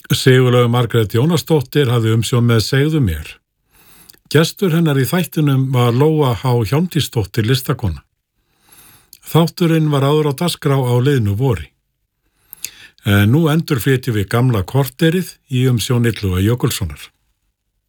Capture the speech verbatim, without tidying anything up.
Sigurlaug Margrét Jónasdóttir hafði umsjón með Segðu mér. Gestur hennar í þættinum var Lóa H. Hjálmtýsdóttir listakona. Þátturinn var áður á dagskrá á liðnu vori. En nú endurflytjum við gamla korterið í umsjón Illuga Jökulssonar.